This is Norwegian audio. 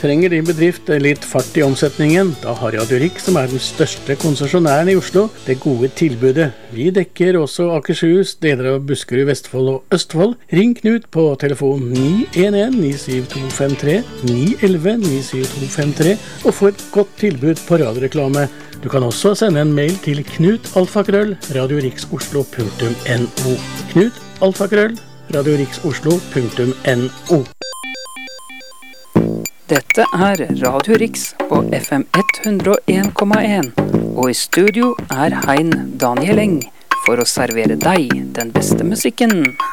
Trenger din bedrift litt fart i omsetningen? Da har Radio Rik, som den største konsesjonæren i Oslo, det gode tilbudet. Vi dekker også Akershus, deler av Buskerud, Vestfold og Østfold. Ring Knut på telefon 911-97253, 911-97253, og få et godt tilbud på radioreklame. Du kan også sende en mail til knut@radioriksoslo.no. knut@radioriksoslo.no. Dette Radio Riks på FM 101,1, og i studio Hein Daniel Eng for å servere deg den beste musikken.